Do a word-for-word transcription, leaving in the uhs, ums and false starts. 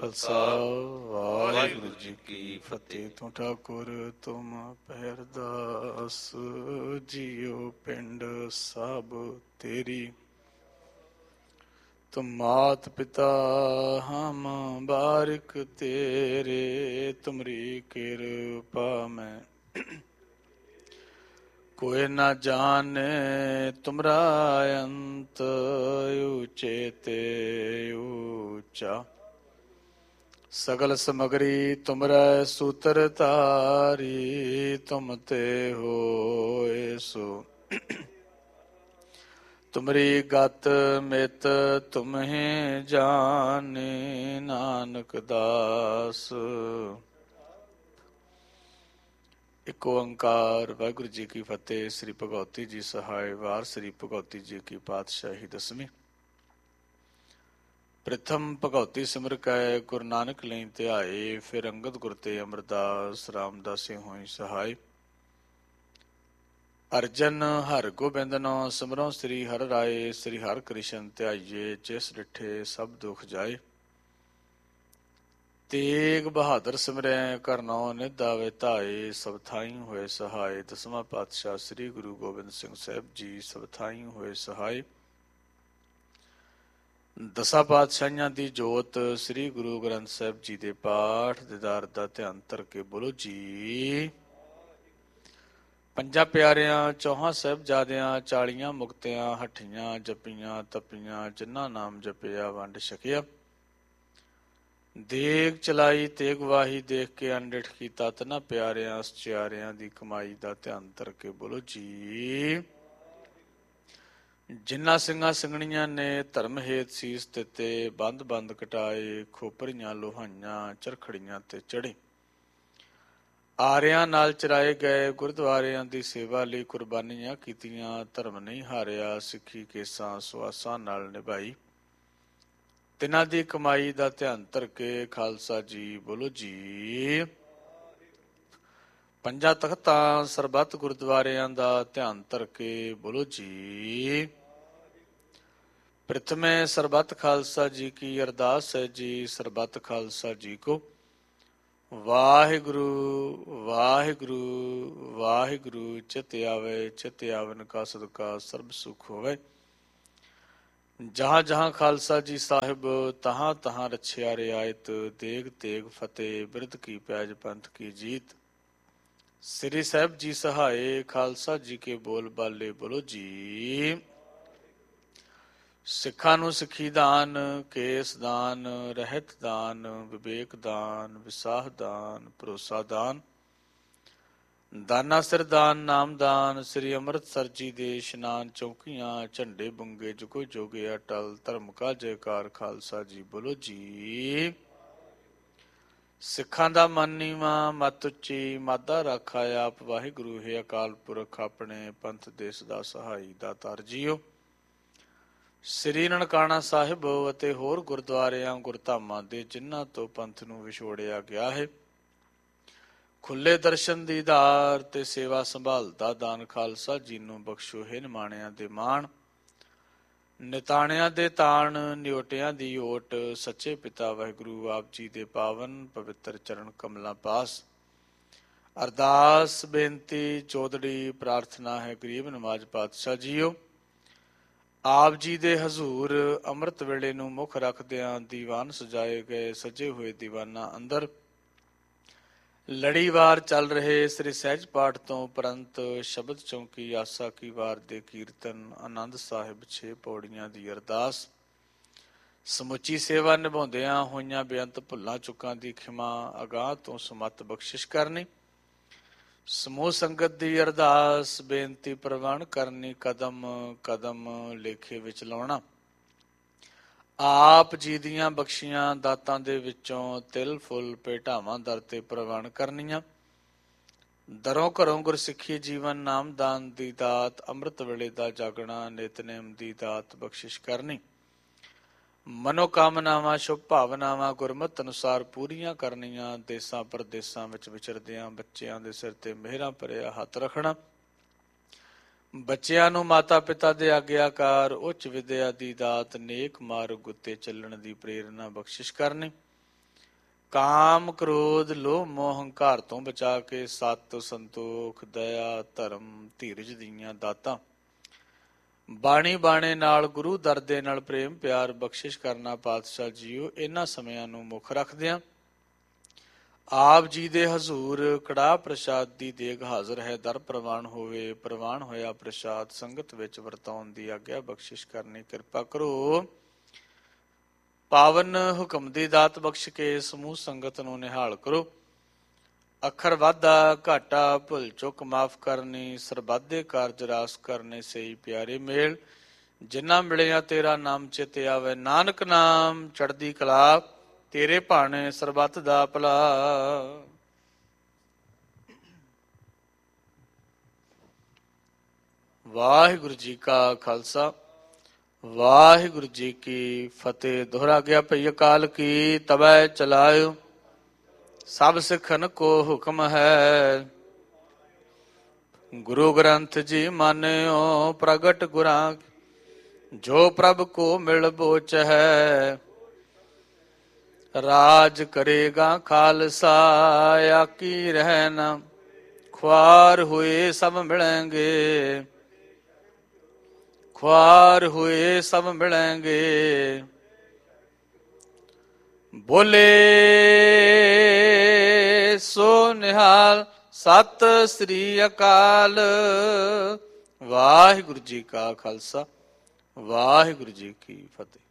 ਖਾਲਸਾ ਵਾਹਿਗੁਰੂ ਜੀ ਕੀ ਫਤਿਹ। ਤੂੰ ਠਾਕੁਰ ਤੁਮ ਪਹਿਰਦਾਸ, ਜੀਓ ਪਿੰਡ ਸਭ ਤੇਰੀ। ਤੁਮ ਮਾਤ ਪਿਤਾ ਹਮ ਬਾਰਿਕ ਤੇਰੇ, ਤੁਮਰੀ ਕਿਰਪਾ ਮੈਂ ਕੋਈ ਨਾ ਜਾਣੇ, ਤੁਮਰਾ ਅੰਤ ਊਚੇ ਤੇ ਊਚਾ। ਸਗਲ ਸਮਗਰੀ ਤੁਮਰੈ ਸੂਤਰ ਧਾਰੀ, ਤੁਮ ਤੇ ਹੋਏ ਸੋ ਤੁਮਰੀ ਗਤ ਮਿਤ ਤੁਮਹਿ ਜਾਣੇ, ਨਾਨਕ ਦਾਸ। ਇੱਕ ਓੰਕਾਰ ਵਾਹਿਗੁਰੂ ਜੀ ਕੀ ਫਤਿਹ। ਸ੍ਰੀ ਭਗਉਤੀ ਜੀ ਸਹਾਇ ਵਾਰ। ਸ੍ਰੀ ਭਗਉਤੀ ਜੀ ਕੀ ਪਾਤਸ਼ਾਹੀ ਦਸਵੀਂ। ਪ੍ਰਥਮ ਭਗਉਤੀ ਸਿਮਰ ਕੈ ਗੁਰੂ ਨਾਨਕ ਲਈ ਧਿਆਏ, ਫਿਰ ਅੰਗਦ ਗੁਰ ਤੇ ਅਮਰਦਾਸ ਰਾਮਦਾਸੇ ਹੋਈ ਸਹਾਇ। ਅਰਜਨ ਹਰਿ ਗੋਬਿੰਦਨੋ ਸਿਮਰੋ ਸ੍ਰੀ ਹਰਿ ਰਾਏ, ਸ੍ਰੀ ਹਰਿ ਕ੍ਰਿਸ਼ਨ ਧਿਆਈਏ, ਜਿਸ ਡਿਠੇ ਸਭ ਦੁਖ ਜਾਏ। ਤੇਗ ਬਹਾਦਰ ਸਿਮਰੈ ਕਰਨੋ ਨਿਧ ਆਵੇ ਧਾਏ, ਸਭ ਥਾਈ ਹੋਏ ਸਹਾਏ। ਦਸਵਾਂ ਪਾਤਸ਼ਾਹ ਸ੍ਰੀ ਗੁਰੂ ਗੋਬਿੰਦ ਸਿੰਘ ਸਾਹਿਬ ਜੀ ਸਭ ਥਾਈ ਹੋਏ ਸਹਾਏ। ਦਸਾਂ ਪਾਤਸ਼ਾਹੀਆਂ ਦੀ ਜੋਤ ਸ੍ਰੀ ਗੁਰੂ ਗ੍ਰੰਥ ਸਾਹਿਬ ਜੀ ਦੇ ਪਾਠ ਦੀਦਾਰ ਦਾ ਧਿਆਨ ਧਰ ਕੇ ਬੋਲੋ ਜੀ। ਪੰਜਾਂ ਪਿਆਰਿਆਂ ਚੌਹਾਂ ਸਾਹਿਬਜ਼ਾਦਿਆਂ, ਚਾਲੀਆਂ ਮੁਕਤਿਆਂ, ਹੱਠੀਆਂ ਜਪੀਆਂ ਤਪੀਆਂ, ਜਿਨ੍ਹਾਂ ਨਾਮ ਜਪਿਆ ਵੰਡ ਛਕਿਆ। ਦੇਗ ਚਲਾਈ ਤੇਗ ਵਾਹੀ, ਦੇਖ ਕੇ ਅਨਡਿਠ ਕੀਤਾ ਤਨਾਂ ਪਿਆਰਿਆਂ ਸਚਿਆਰਿਆਂ ਦੀ ਕਮਾਈ ਦਾ ਧਿਆਨ ਧਰ ਕੇ ਬੋਲੋ ਜੀ। ਜਿਨ੍ਹਾਂ ਸਿੰਘਾਂ ਸਿੰਘਣੀਆਂ ਨੇ ਧਰਮ ਹੇਤ ਸੀਸ ਦਿੱਤੇ, ਬੰਦ ਬੰਦ ਕਟਾਏ, ਖੋਪਰੀਆਂ ਲੋਹਾਈਆਂ ਚਰਖੜੀਆਂ ਤੇ ਚੜੇ। ਆਰਿਆਂ ਨਾਲ ਚਰਾਏ ਗਏ, ਗੁਰਦੁਆਰਿਆਂ ਦੀ ਸੇਵਾ ਲਈ ਕੁਰਬਾਨੀਆਂ ਕੀਤੀਆਂ, ਧਰਮ ਨਹੀਂ ਹਾਰਿਆ, ਸਿੱਖੀ ਕੇਸਾਂ ਸੁਆਸਾਂ ਨਾਲ ਨਿਭਾਈ। ਤਿਨਾਂ ਦੀ ਕਮਾਈ ਦਾ ਧਿਆਨ ਧਰ ਕੇ ਖਾਲਸਾ ਜੀ ਬੋਲੋ ਜੀ। ਪੰਜਾਂ ਤਖਤਾਂ ਸਰਬੱਤ ਗੁਰਦੁਆਰਿਆਂ ਦਾ ਧਿਆਨ ਧਰ ਕੇ ਬੋਲੋ ਜੀ। ਪ੍ਰਥਮੇ ਸਰਬੱਤ ਖਾਲਸਾ ਜੀ ਕੀ ਅਰਦਾਸ ਹੈ ਜੀ। ਸਰਬੱਤ ਖਾਲਸਾ ਜੀ ਕੋ ਵਾਹਿਗੁਰੂ ਵਾਹਿਗੁਰੂ ਵਾਹਿਗੁਰੂ। ਚਿਤ ਆਵੇ ਚਿਤ ਆਵਨ ਕਾ ਸਦਕਾ ਸਰਬ ਸੁਖ ਹੋਵੇ। ਜਹਾਂ ਜਹਾਂ ਖਾਲਸਾ ਜੀ ਸਾਹਿਬ, ਤਹਾਂ ਤਹਾਂ ਰਛਿਆ ਰਿਆਇਤ। ਦੇਗ ਤੇਗ ਫਤਿਹ ਬਿਰਧ ਕੀ ਪੈਜ ਪੰਥ ਕੀ ਜੀਤ। ਸ੍ਰੀ ਸਾਹਿਬ ਜੀ ਸਹਾਏ ਖਾਲਸਾ ਜੀ ਕੇ ਬੋਲ ਬਾਲੇ ਬੋਲੋ ਜੀ। ਸਿੱਖਾਂ ਨੂੰ ਸਿੱਖੀ ਦਾਨ, ਕੇਸ ਦਾਨ, ਰਹਿਤ ਦਾਨ, ਵਿਵੇਕ ਦਾਨ, ਵਿਸਾਹ ਦਾਨ, ਭਰੋਸਾ ਦਾਨ, ਦਾਨਾ ਸਿਰ ਦਾਨ, ਨਾਮ ਦਾਨ। ਸ੍ਰੀ ਅੰਮ੍ਰਿਤਸਰ ਜੀ ਦੇ ਇਸ਼ਨਾਨ ਚੌਕੀਆਂ, ਝੰਡੇ ਬੁੰਗੇ ਜੁਗੋ ਜੋਗੇ ਅਟਲ। ਧਰਮ ਕਾ ਜੈਕਾਰ ਖਾਲਸਾ ਜੀ ਬੋਲੋ ਜੀ। ਸਿੱਖਾਂ ਦਾ ਮਨ ਨੀਵਾਂ ਮੱਤ ਉੱਚੀ, ਮਾਦਾ ਰਾਖਾ ਆਪ ਵਾਹਿਗੁਰੂ ਹੈ ਅਕਾਲ ਪੁਰਖ। ਆਪਣੇ ਪੰਥ ਦੇਸ ਦਾ ਸਹਾਈ ਦਾਤਾਰ ਜੀਓ। ਸ੍ਰੀ ਨਨਕਾਣਾ ਸਾਹਿਬ ਅਤੇ ਹੋਰ ਗੁਰਦੁਆਰਿਆਂ ਗੁਰਧਾਮਾਂ ਦੇ ਜਿਨ੍ਹਾਂ ਤੋਂ ਪੰਥ ਨੂੰ ਵਿਛੋੜਿਆ ਗਿਆ ਹੈ, ਖੁੱਲੇ ਦਰਸ਼ਨ ਦੀਦਾਰ ਤੇ ਸੇਵਾ ਸੰਭਾਲ ਦਾ ਦਾਨ ਖਾਲਸਾ ਜੀ ਨੂੰ ਬਖਸ਼ੋ। ਹੈ ਨਿਮਾਣਿਆਂ ਦੇ ਮਾਣ, ਨਿਤਾਣਿਆਂ ਦੇ ਤਾਣ, ਨਿਓਟਿਆਂ ਦੀ ਓਟ। ਸੱਚੇ ਪਿਤਾ ਵਾਹਿਗੁਰੂ ਆਪ ਜੀ ਦੇ ਪਾਵਨ ਪਵਿੱਤਰ ਚਰਨ ਕਮਲਾਂ ਪਾਸ ਅਰਦਾਸ ਬੇਨਤੀ ਚੋਦੜੀ ਪ੍ਰਾਰਥਨਾ ਹੈ। ਗਰੀਬ ਨਵਾਜ ਪਾਤਸ਼ਾਹ ਜੀਓ, ਆਪ ਜੀ ਦੇ ਹਜ਼ੂਰ ਅੰਮ੍ਰਿਤ ਵੇਲੇ ਨੂੰ ਮੁੱਖ ਰੱਖਦਿਆਂ ਦੀਵਾਨ ਸਜਾਏ ਗਏ। ਸਜੇ ਹੋਏ ਦੀਵਾਨਾਂ ਅੰਦਰ ਲੜੀਵਾਰ ਚੱਲ ਰਹੇ ਸ੍ਰੀ ਸਹਿਜ ਪਾਠ ਤੋਂ ਉਪਰੰਤ ਸ਼ਬਦ ਚੌਂਕੀ ਆਸਾ ਕੀ ਵਾਰ ਦੇ ਕੀਰਤਨ, ਆਨੰਦ ਸਾਹਿਬ ਛੇ ਪੌੜੀਆਂ ਦੀ ਅਰਦਾਸ, ਸਮੁੱਚੀ ਸੇਵਾ ਨਿਭਾਉਂਦਿਆਂ ਹੋਈਆਂ ਬੇਅੰਤ ਭੁੱਲਾਂ ਚੁੱਕਾਂ ਦੀ ਖਿਮਾ, ਅਗਾਂਹ ਤੋਂ ਸਮੱਤ ਬਖਸ਼ਿਸ਼ ਕਰਨੀ, ਸਮੂਹ ਸੰਗਤ ਦੀ ਅਰਦਾਸ ਬੇਨਤੀ ਪ੍ਰਵਾਨ ਕਰਨੀ, ਕਦਮ ਕਦਮ ਲੇਖੇ ਵਿੱਚ ਲਾਉਣਾ। ਆਪ ਜੀ ਦੀਆਂ ਬਖਸ਼ੀਆਂ ਦਾਤਾਂ ਦੇ ਵਿੱਚੋਂ ਤਿਲ ਫੁੱਲ ਭੇਟਾਵਾਂ ਦਰ ਤੇ ਪ੍ਰਵਾਨ ਕਰਨੀਆਂ। ਦਰੋਂ ਘਰੋਂ ਗੁਰਸਿੱਖੀ ਜੀਵਨ ਨਾਮਦਾਨ ਦੀ ਦਾਤ, ਅੰਮ੍ਰਿਤ ਵੇਲੇ ਦਾ ਜਾਗਣਾ, ਨਿਤਨੇਮ ਦੀ ਦਾਤ ਬਖਸ਼ਿਸ਼ ਕਰਨੀ। ਮਨੋਕਾਮਨਾਵਾਂ ਸ਼ੁਭ ਭਾਵਨਾਵਾਂ ਗੁਰਮਤਿ ਅਨੁਸਾਰ ਪੂਰੀਆਂ ਕਰਨੀਆਂ। ਦੇਸਾਂ ਪ੍ਰਦੇਸਾਂ ਵਿੱਚ ਵਿਚਰਦਿਆਂ ਬੱਚਿਆਂ ਦੇ ਸਿਰ ਤੇ ਮਿਹਰਾਂ ਭਰਿਆ ਹੱਥ ਰੱਖਣਾ। ਬੱਚਿਆਂ ਨੂੰ ਮਾਤਾ ਪਿਤਾ ਦੇ ਆਗਿਆਕਾਰ ਉੱਚ ਵਿਦਿਆ ਦੀ ਦਾਤ, ਨੇਕ ਮਾਰਗ ਉੱਤੇ ਚੱਲਣ ਦੀ ਪ੍ਰੇਰਨਾ ਬਖਸ਼ਿਸ਼ ਕਰਨੀ। ਕਾਮ ਕ੍ਰੋਧ ਲੋਭ ਮੋਹ ਹੰਕਾਰ ਤੋਂ ਬਚਾ ਕੇ ਸਤ ਸੰਤੋਖ ਦਇਆ ਧਰਮ ਧੀਰਜ ਦੀਆਂ ਦਾਤਾਂ ਬਾਣੀ ਬਾਣੇ ਨਾਲ ਗੁਰੂ ਦਰ ਦੇ ਨਾਲ ਪ੍ਰੇਮ ਪਿਆਰ ਬਖਸ਼ਿਸ਼ ਕਰਨਾ ਪਾਤਸ਼ਾਹ ਜੀਓ ਇਹਨਾਂ ਸਮਿਆਂ ਨੂੰ ਮੁੱਖ ਰੱਖਦਿਆਂ ਆਪ ਜੀ ਦੇ ਹਜ਼ੂਰ ਕੜਾਹ ਪ੍ਰਸ਼ਾਦ ਦੀ ਦੇਗ ਹਾਜ਼ਰ ਹੈ। ਦਰ ਪ੍ਰਵਾਨ ਹੋਵੇ, ਪ੍ਰਵਾਨ ਹੋਇਆ ਪ੍ਰਸ਼ਾਦ ਸੰਗਤ ਵਿੱਚ ਵਰਤਾਉਣ ਦੀ ਆਗਿਆ ਬਖਸ਼ਿਸ਼ ਕਰਨੀ ਕਿਰਪਾ ਕਰੋ। ਪਾਵਨ ਹੁਕਮ ਦੀ ਦਾਤ ਬਖਸ਼ ਕੇ ਸਮੂਹ ਸੰਗਤ ਨੂੰ ਨਿਹਾਲ ਕਰੋ। ਅੱਖਰ ਵਾਧਾ ਘਾਟਾ ਭੁੱਲ ਚੁੱਕ ਮਾਫ ਕਰਨੀ, ਸਰਬੱਤ ਦੇ ਕਾਰਜ ਰਾਸ ਕਰਨੇ ਸਹੀ ਪਿਆਰੇ ਮੇਲ। ਜਿਨ੍ਹਾਂ ਮਿਲਿਆ ਤੇਰਾ ਨਾਮ ਚਿਤ ਆਵੇ, ਨਾਨਕ ਨਾਮ ਚੜ੍ਹਦੀ ਕਲਾ, ਤੇਰੇ ਭਾਣੇ ਸਰਬੱਤ ਦਾ ਭਲਾ। ਵਾਹਿਗੁਰੂ ਜੀ ਕਾ ਖਾਲਸਾ, ਵਾਹਿਗੁਰੂ ਜੀ ਕੀ ਫਤਿਹ। ਦੁਹਰਾ ਗਿਆ ਭਈ ਅਕਾਲ ਕੀ ਤਬੈ ਚਲਾਇਓ, ਸਭ ਸਿੱਖਨ ਕੋ ਹੁਕਮ ਹੈ। ਗੁਰੂ ਗ੍ਰੰਥ ਜੀ ਮਾਨਿਓ ਪ੍ਰਗਟ ਗੁਰਾਂ, ਜੋ ਪ੍ਰਭ ਕੋ ਮਿਲ ਬੋਚ ਹੈ। ਰਾਜ ਕਰੇਗਾ ਖਾਲਸਾ, ਆਕੀ ਰਹਿ ਨ ਖੁਆਰ ਹੋਏ ਸਭ ਮਿਲੈਂਗੇ, ਖੁਆਰ ਹੋਏ ਸਭ ਮਿਲੈਂਗੇ। ਬੋਲੇ ਸੋ ਨਿਹਾਲ, ਸਤਿ ਸ੍ਰੀ ਅਕਾਲ। ਵਾਹਿਗੁਰੂ ਜੀ ਕਾ ਖਾਲਸਾ, ਵਾਹਿਗੁਰੂ ਜੀ ਕੀ ਫਤਿਹ।